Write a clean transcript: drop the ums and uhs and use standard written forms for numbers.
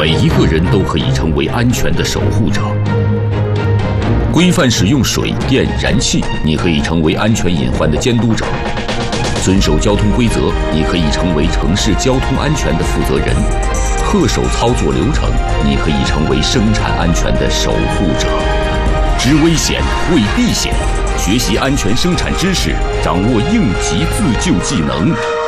每一个人都可以成为安全的守护者。规范使用水电燃气，你可以成为安全隐患的监督者；遵守交通规则，你可以成为城市交通安全的负责人；恪守操作流程，你可以成为生产安全的守护者。知危险，为避险，学习安全生产知识，掌握应急自救技能。